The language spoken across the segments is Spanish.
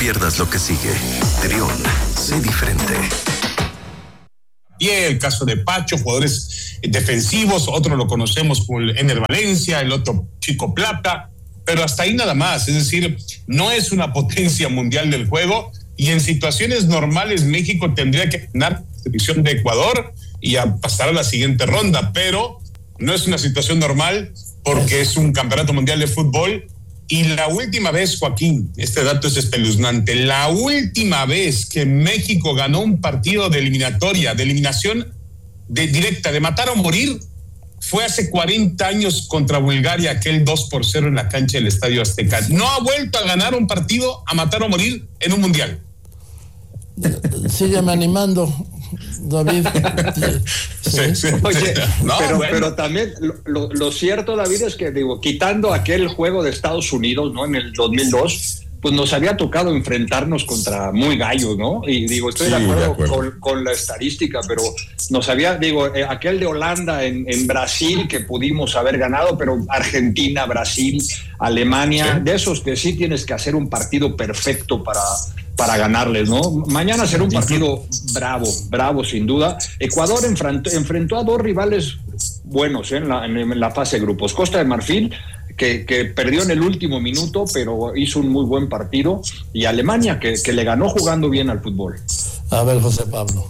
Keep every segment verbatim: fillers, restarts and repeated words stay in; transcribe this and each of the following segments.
pierdas lo que sigue. Trión, sé diferente. Y el caso de Pacho, jugadores defensivos, otro lo conocemos como el Ener Valencia, el otro Chico Plata, pero hasta ahí nada más. Es decir, no es una potencia mundial del juego y en situaciones normales México tendría que ganar la división de Ecuador y a pasar a la siguiente ronda, pero no es una situación normal porque es un campeonato mundial de fútbol. Y la última vez, Joaquín, este dato es espeluznante, la última vez que México ganó un partido de eliminatoria, de eliminación de directa, de matar o morir, fue hace cuarenta años contra Bulgaria, aquel dos por cero en la cancha del Estadio Azteca. No ha vuelto a ganar un partido a matar o morir en un mundial. Sígueme animando, David. Sí. Sí, sí. Oye, no, pero, bueno. pero también lo, lo, lo cierto, David, es que digo, quitando aquel juego de Estados Unidos, ¿no? En el dos mil dos, pues nos había tocado enfrentarnos contra muy gallos, ¿no? Y digo, estoy sí, de acuerdo, de acuerdo. Con, con la estadística, pero nos había, digo, eh, aquel de Holanda en, en Brasil que pudimos haber ganado, pero Argentina, Brasil, Alemania, sí. De esos que sí tienes que hacer un partido perfecto para para ganarles, ¿no? Mañana será un partido bravo, bravo sin duda. Ecuador enfrentó, enfrentó a dos rivales buenos, ¿eh? en, la, en la fase de grupos. Costa de Marfil, que, que perdió en el último minuto, pero hizo un muy buen partido, y Alemania, que, que le ganó jugando bien al fútbol. A ver, José Pablo.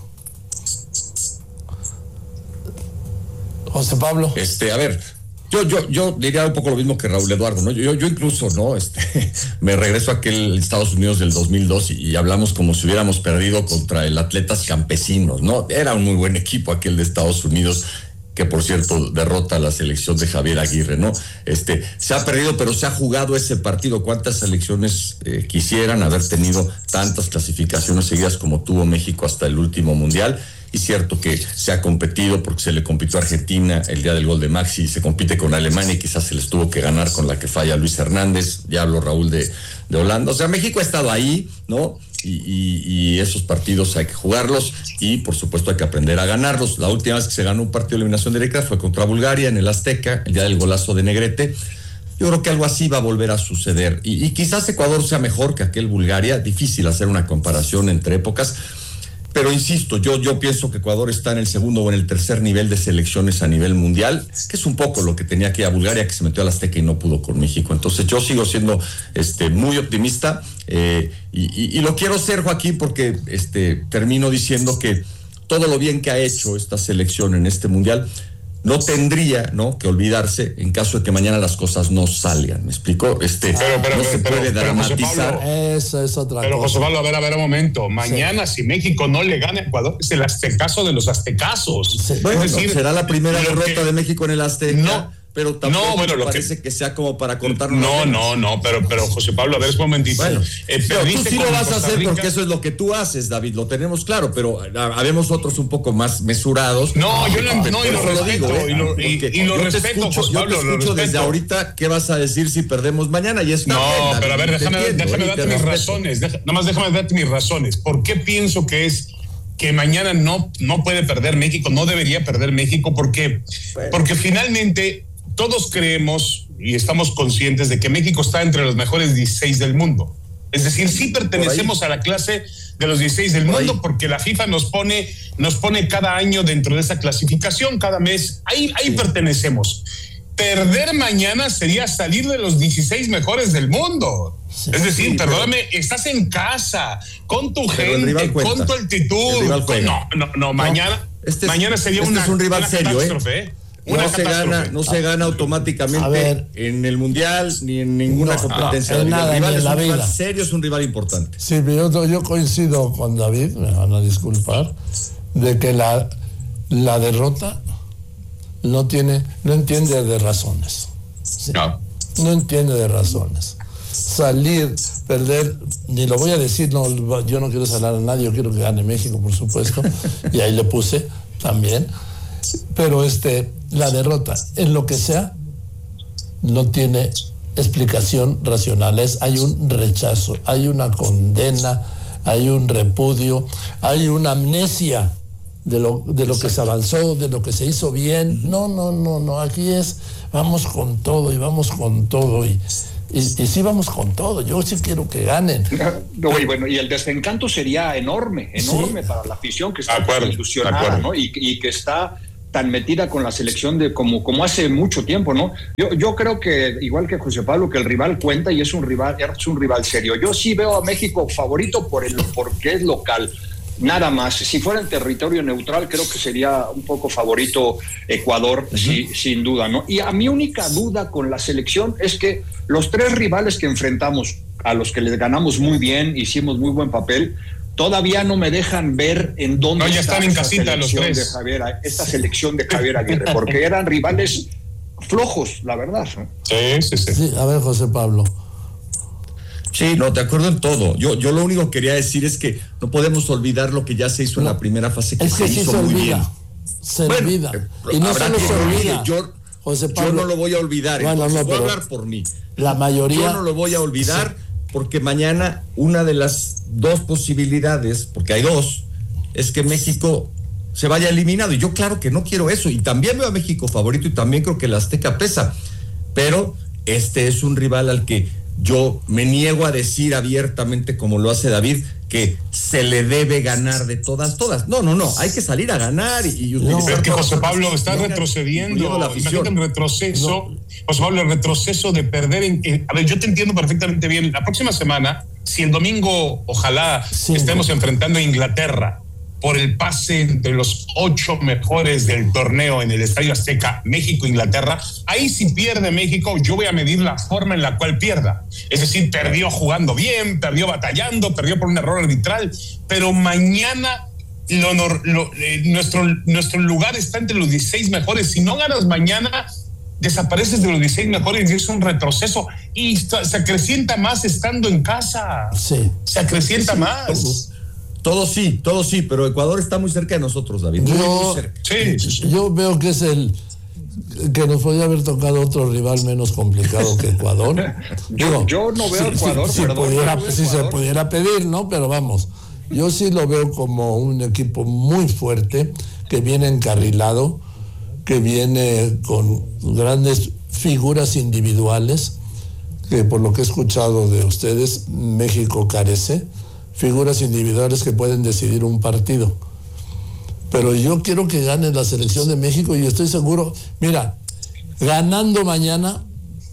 José Pablo. Este, a ver... Yo, yo, yo diría un poco lo mismo que Raúl Eduardo, ¿no? Yo, yo incluso, ¿no? Este, me regreso a aquel Estados Unidos del dos mil dos y, y hablamos como si hubiéramos perdido contra el Atletas Campesinos, ¿no? Era un muy buen equipo aquel de Estados Unidos, que por cierto derrota a la selección de Javier Aguirre, ¿no? Este, se ha perdido, pero se ha jugado ese partido. ¿Cuántas selecciones eh, quisieran haber tenido tantas clasificaciones seguidas como tuvo México hasta el último mundial? Y cierto que se ha competido porque se le compitió a Argentina el día del gol de Maxi, se compite con Alemania y quizás se les tuvo que ganar con la que falla Luis Hernández, ya habló Raúl de, de Holanda. O sea, México ha estado ahí, ¿no? Y, y, y esos partidos hay que jugarlos y por supuesto hay que aprender a ganarlos. La última vez que se ganó un partido de eliminación directa fue contra Bulgaria en el Azteca, el día del golazo de Negrete. Yo creo que algo así va a volver a suceder y, y quizás Ecuador sea mejor que aquel Bulgaria. Difícil hacer una comparación entre épocas. Pero insisto, yo, yo pienso que Ecuador está en el segundo o en el tercer nivel de selecciones a nivel mundial, que es un poco lo que tenía que ir a Bulgaria, que se metió al Azteca y no pudo con México. Entonces yo sigo siendo este, muy optimista eh, y, y, y lo quiero ser, Joaquín, porque este, termino diciendo que todo lo bien que ha hecho esta selección en este mundial no tendría, ¿no?, que olvidarse en caso de que mañana las cosas no salgan. ¿Me explico? Este, pero, pero, no se pero, puede pero, dramatizar. Pablo, eso es otra pero, cosa. José Pablo, a ver, a ver, un momento. Mañana, sí. Si México no le gana a Ecuador, es el aztecaso de los aztecazos. Sí. Bueno, es decir, será la primera derrota que, de México en el Azteca. No. Pero tampoco no, bueno, me lo parece que, que sea como para cortarnos. No, no, no, pero, pero José Pablo, a ver, es un momentito. Bueno, eh, pero tú sí lo vas Costa a hacer Rica. Porque eso es lo que tú haces, David, lo tenemos claro, pero habemos otros un poco más mesurados. No, yo no, no, y lo respeto, digo, ¿eh? y lo, y, y lo yo respeto, te escucho, José Pablo, yo te escucho lo desde respeto. ahorita qué vas a decir si perdemos mañana y es No, bien, pero a ver, déjame, entiendo, déjame ¿eh? darte mis razones, deja, nada más déjame darte mis razones. ¿Por qué pienso que es que mañana no, no puede perder México, no debería perder México? ¿Por qué? Bueno. Porque finalmente todos creemos y estamos conscientes de que México está entre los mejores dieciséis del mundo. Es decir, sí pertenecemos a la clase de los dieciséis del mundo porque la FIFA nos pone, nos pone cada año dentro de esa clasificación, cada mes. Ahí, ahí sí. pertenecemos. Perder mañana sería salir de los dieciséis mejores del mundo. Sí, es decir, sí, perdóname, pero, estás en casa, con tu gente, con tu altitud. Con, no, no, no, no, mañana, este es, mañana sería este una, es un rival una serio, catástrofe, ¿eh? No se, gana, no se gana automáticamente en el mundial ni en ninguna no, competencia. No, el nada, rival es un rival vida. serio, es un rival importante. Sí, pero yo, yo coincido con David, me van a disculpar, de que la, la derrota no tiene, no entiende de razones. ¿Sí? No. No entiende de razones. Salir, perder, ni lo voy a decir, no, yo no quiero salar a nadie, yo quiero que gane México, por supuesto, y ahí le puse también. Pero este, la derrota, en lo que sea, no tiene explicación racional. Es, hay un rechazo, hay una condena, hay un repudio, hay una amnesia de lo, de lo que se avanzó, de lo que se hizo bien. No, no, no, no. Aquí es, vamos con todo y vamos con todo. Y Y, y sí vamos con todo, yo sí quiero que ganen. No, y bueno, y el desencanto sería enorme, enorme sí. para la afición que está acuerdo, ilusionada, ¿no? Y, y que está tan metida con la selección de como, como hace mucho tiempo, ¿no? Yo, yo creo que, igual que José Pablo, que el rival cuenta y es un rival, es un rival serio. Yo sí veo a México favorito por el, porque es local. Nada más. Si fuera en territorio neutral, creo que sería un poco favorito Ecuador, uh-huh. sí, sin duda, ¿no? Y a mi única duda con la selección es que los tres rivales que enfrentamos, a los que les ganamos muy bien, hicimos muy buen papel, todavía no me dejan ver en dónde no, ya está están en casita los tres. De Javier, esta selección de Javier Aguirre, porque eran rivales flojos, la verdad, ¿no? Sí, sí, sí. Sí, a ver, José Pablo. Sí, no, de acuerdo en todo. Yo, yo lo único que quería decir es que no podemos olvidar lo que ya se hizo no, en la primera fase, que, es que se sí hizo se muy olvida, bien. Se bueno, olvida. Eh, y no solo se olvida. Yo, José Pablo, yo no lo voy a olvidar. Bueno, entonces, no, voy a hablar por mí. La mayoría. Yo no lo voy a olvidar sí. porque mañana una de las dos posibilidades, porque hay dos, es que México se vaya eliminado. Y yo claro que no quiero eso. Y también veo a México favorito y también creo que el Azteca pesa. Pero este es un rival al que yo me niego a decir abiertamente, como lo hace David, que se le debe ganar de todas, todas. No, no, no, hay que salir a ganar. Y, y no, pero es que José Pablo está retrocediendo. Imagínate el retroceso, no. José Pablo, el retroceso de perder en, en... A ver, yo te entiendo perfectamente bien. La próxima semana, si el domingo, ojalá, sí, estemos no. enfrentando a Inglaterra por el pase entre los ocho mejores del torneo en el Estadio Azteca, México-Inglaterra, ahí si pierde México, yo voy a medir la forma en la cual pierda. Es decir, perdió jugando bien, perdió batallando, perdió por un error arbitral, pero mañana lo, lo, eh, nuestro, nuestro lugar está entre los dieciséis mejores. Si no ganas mañana, desapareces de los dieciséis mejores y es un retroceso. Y se acrecienta más estando en casa. Sí. Se acrecienta sí, más. Todo sí, todo sí, pero Ecuador está muy cerca de nosotros, David. Muy, yo, muy cerca. Sí, sí, sí. Yo veo que es el que nos podría haber tocado otro rival menos complicado que Ecuador. Digo, yo no veo a Ecuador, si, perdón, si, pudiera, no si Ecuador. se pudiera pedir, ¿no? Pero vamos, yo sí lo veo como un equipo muy fuerte, que viene encarrilado, que viene con grandes figuras individuales, que por lo que he escuchado de ustedes, México carece. Figuras individuales que pueden decidir un partido. Pero yo quiero que gane la selección de México y estoy seguro, mira, ganando mañana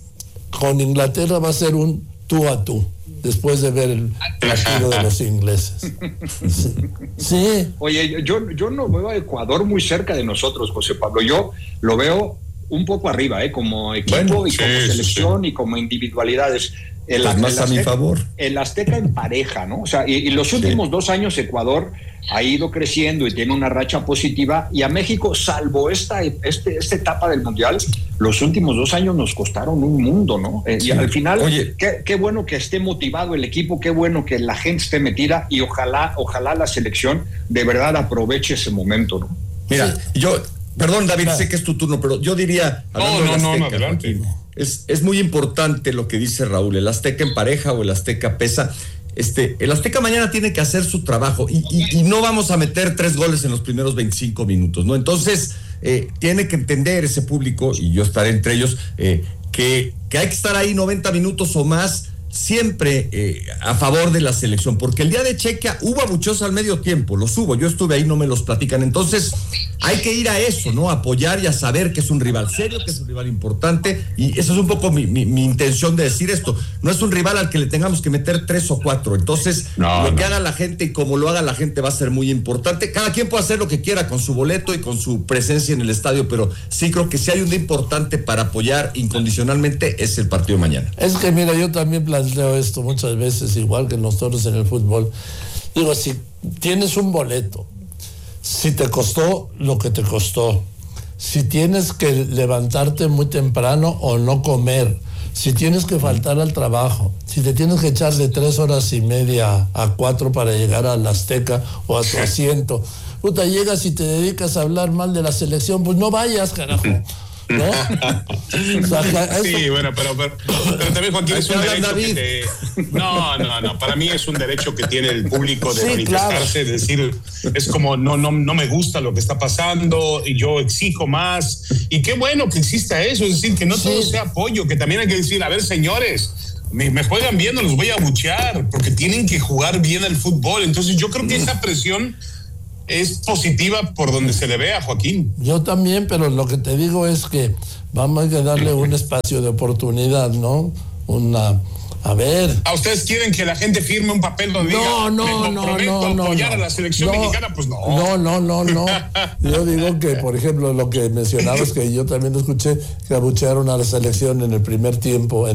con Inglaterra va a ser un tú a tú, después de ver el partido de los ingleses. Sí. sí. Oye, yo, yo no veo a Ecuador muy cerca de nosotros, José Pablo. Yo lo veo un poco arriba, ¿eh? Como equipo bueno, y sí, como selección sí. y como individualidades. El, pues más el Azteca, a mi favor. El Azteca en pareja, ¿no? O sea, y, y los últimos sí. dos años Ecuador ha ido creciendo y tiene una racha positiva, y a México, salvo esta, este, esta etapa del Mundial, los últimos dos años nos costaron un mundo, ¿no? Eh, sí. Y al final, Oye. Qué, qué bueno que esté motivado el equipo, qué bueno que la gente esté metida, y ojalá, ojalá la selección de verdad aproveche ese momento, ¿no? Mira, sí. yo... Perdón, David, ah. sé que es tu turno, pero yo diría... No, no, Azteca, no, no, adelante. Es, es muy importante lo que dice Raúl, el Azteca en pareja o el Azteca pesa. Este, el Azteca mañana tiene que hacer su trabajo y, y, y no vamos a meter tres goles en los primeros veinticinco minutos, ¿no? Entonces, eh, tiene que entender ese público, y yo estaré entre ellos, eh, que, que hay que estar ahí noventa minutos o más, siempre eh, a favor de la selección, porque el día de Chequia hubo abucheos al medio tiempo, los hubo, yo estuve ahí, no me los platican, entonces hay que ir a eso, ¿no? Apoyar y a saber que es un rival serio, que es un rival importante, y eso es un poco mi, mi, mi intención de decir esto, no es un rival al que le tengamos que meter tres o cuatro, entonces no, lo no. que haga la gente y como lo haga la gente va a ser muy importante, cada quien puede hacer lo que quiera con su boleto y con su presencia en el estadio, pero sí creo que si hay un día importante para apoyar incondicionalmente es el partido de mañana. Es que mira, yo también planteo esto muchas veces, igual que nosotros en el fútbol. Digo, si tienes un boleto, si te costó lo que te costó, si tienes que levantarte muy temprano o no comer, si tienes que faltar al trabajo, si te tienes que echar de tres horas y media a cuatro para llegar al Azteca o a tu asiento, puta, llegas y te dedicas a hablar mal de la selección, pues no vayas, carajo. ¿No? O sea, eso... Sí, bueno, pero, pero, pero también, Joaquín, es un derecho que te... No, no, no, para mí es un derecho que tiene el público de sí, manifestarse, claro. decir, es como, no, no, no me gusta lo que está pasando y yo exijo más, y qué bueno que exista eso, es decir, que no sí. todo sea apoyo, que también hay que decir, a ver, señores, me, me juegan bien, no los voy a abuchear, porque tienen que jugar bien al fútbol. Entonces yo creo que esa presión es positiva por donde se le ve a Joaquín. Yo también, pero lo que te digo es que vamos a darle un espacio de oportunidad, ¿no? Una... A ver. ¿A ustedes quieren que la gente firme un papel donde no, diga no, me no, comprometo no, no, a apoyar no, a la selección no, mexicana? Pues no. No, no, no, no. Yo digo que, por ejemplo, lo que mencionabas, que yo también escuché que abuchearon a la selección en el primer tiempo.